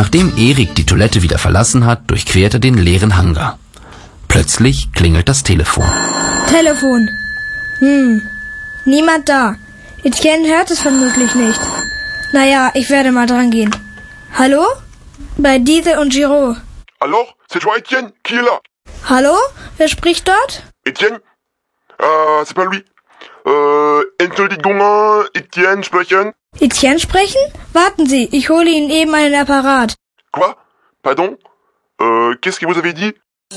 Nachdem Erik die Toilette wieder verlassen hat, durchquert er den leeren Hangar. Plötzlich klingelt das Telefon. Telefon. Niemand da. Etienne hört es vermutlich nicht. Naja, ich werde mal dran gehen. Hallo? Bei Dieter und Giraud. Alors, c'est toi Etienne, qui est là? Hallo? Wer spricht dort? Etienne? C'est pas lui. Entschuldigung, Etienne sprechen? Etienne sprechen? Warten Sie, ich hole Ihnen eben einen Apparat. Quoi? Pardon? Qu'est-ce que vous avez dit?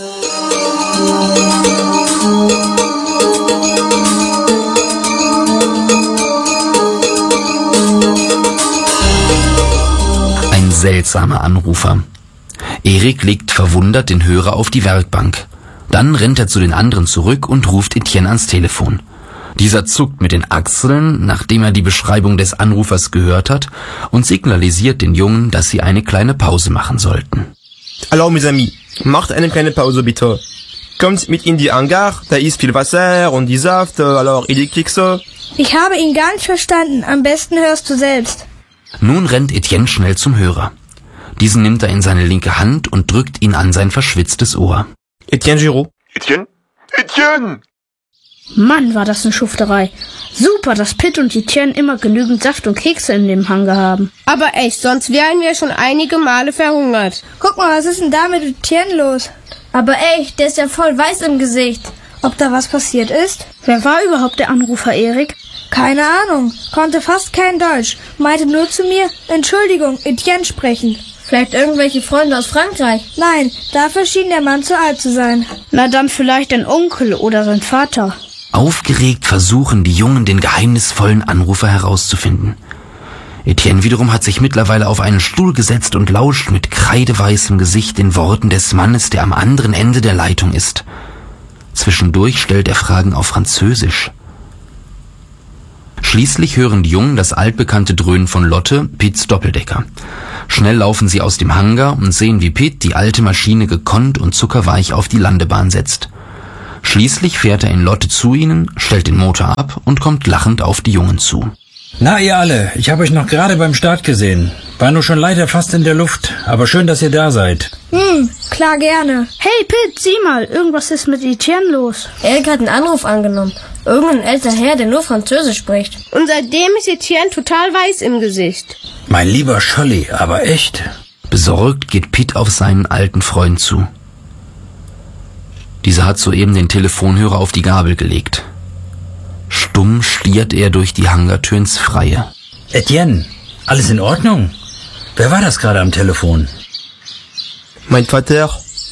Ein seltsamer Anrufer. Erik legt verwundert den Hörer auf die Werkbank. Dann rennt er zu den anderen zurück und ruft Etienne ans Telefon. Dieser zuckt mit den Achseln, nachdem er die Beschreibung des Anrufers gehört hat, und signalisiert den Jungen, dass sie eine kleine Pause machen sollten. Alors, mes amis, macht eine kleine Pause bitte. Kommt mit in die Hangar, da ist viel Wasser und die Saft, alors il est Kekse. Ich habe ihn gar nicht verstanden. Am besten hörst du selbst. Nun rennt Etienne schnell zum Hörer. Diesen nimmt er in seine linke Hand und drückt ihn an sein verschwitztes Ohr. Etienne Giraud. Etienne? Etienne! Mann, war das eine Schufterei. Super, dass Pitt und Etienne immer genügend Saft und Kekse in dem Hangar haben. Aber echt, sonst wären wir schon einige Male verhungert. Guck mal, was ist denn da mit Etienne los? Aber echt, der ist ja voll weiß im Gesicht. Ob da was passiert ist? Wer war überhaupt der Anrufer, Erik? Keine Ahnung. Konnte fast kein Deutsch. Meinte nur zu mir, Entschuldigung, Etienne sprechen. Vielleicht irgendwelche Freunde aus Frankreich. Nein, dafür schien der Mann zu alt zu sein. Na dann vielleicht ein Onkel oder sein Vater. Aufgeregt versuchen die Jungen, den geheimnisvollen Anrufer herauszufinden. Etienne wiederum hat sich mittlerweile auf einen Stuhl gesetzt und lauscht mit kreideweißem Gesicht den Worten des Mannes, der am anderen Ende der Leitung ist. Zwischendurch stellt er Fragen auf Französisch. Schließlich hören die Jungen das altbekannte Dröhnen von Lotte, Pitts Doppeldecker. Schnell laufen sie aus dem Hangar und sehen, wie Pitt die alte Maschine gekonnt und zuckerweich auf die Landebahn setzt. Schließlich fährt er in Lotte zu ihnen, stellt den Motor ab und kommt lachend auf die Jungen zu. Na ihr alle, ich habe euch noch gerade beim Start gesehen. War nur schon leider fast in der Luft, aber schön, dass ihr da seid. Klar, gerne. Hey Pitt, sieh mal, irgendwas ist mit Etienne los. Erik hat einen Anruf angenommen. Irgendein älterer Herr, der nur Französisch spricht. Und seitdem ist Etienne total weiß im Gesicht. Mein lieber Scholli, aber echt. Besorgt geht Pitt auf seinen alten Freund zu. Dieser hat soeben den Telefonhörer auf die Gabel gelegt. Stumm stiert er durch die Hangartür ins Freie. Etienne, alles in Ordnung? Wer war das gerade am Telefon? Mein Vater.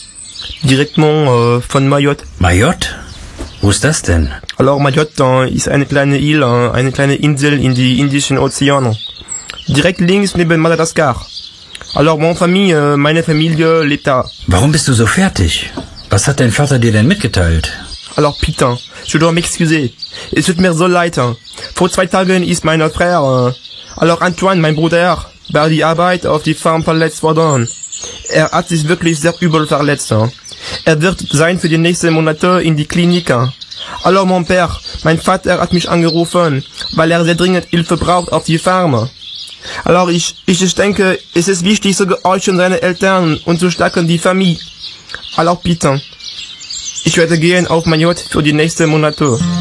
Directement von Mayotte. Mayotte? Wo ist das denn? Alors Mayotte ist eine kleine Insel, eine kleine Insel in die Indischen Ozean. Direkt links neben Madagaskar. Alors meine Familie lebt da. Warum bist du so fertig? Was hat dein Vater dir denn mitgeteilt? Alors putain, je dois m'excuser. Es tut mir so leid. Vor 2 Tagen ist mein Frère, alors Antoine, mein Bruder, bei der Arbeit auf die Farm verletzt worden. Er hat sich wirklich sehr übel verletzt. Er wird sein für die nächsten Monate in die Klinik. Alors mon Père, mein Vater hat mich angerufen, weil er sehr dringend Hilfe braucht auf die Farm. Alors ich denke, es ist wichtig zu gehorchen seine Eltern und zu stärken die Familie. Alors bitte, ich werde gehen auf Mayotte für die nächsten Monate.